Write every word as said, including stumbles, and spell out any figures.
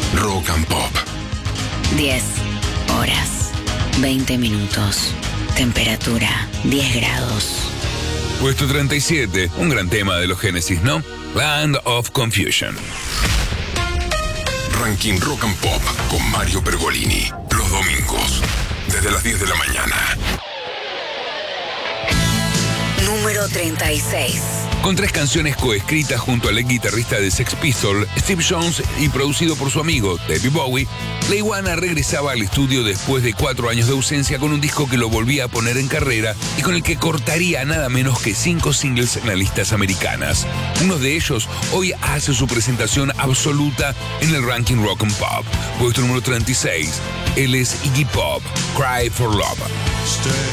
Rock and Pop. diez horas, veinte minutos. Temperatura, diez grados. Puesto treinta y siete, un gran tema de los Genesis, ¿no? Land of Confusion. Ranking Rock and Pop con Mario Pergolini. Los domingos, desde las diez de la mañana. Número treinta y seis. Con tres canciones coescritas junto al ex guitarrista de Sex Pistols, Steve Jones, y producido por su amigo David Bowie, Leiwana regresaba al estudio después de cuatro años de ausencia con un disco que lo volvía a poner en carrera y con el que cortaría nada menos que cinco singles en las listas americanas. Uno de ellos hoy hace su presentación absoluta en el ranking Rock and Pop. Puesto número treinta y seis, él es Iggy Pop, Cry for Love.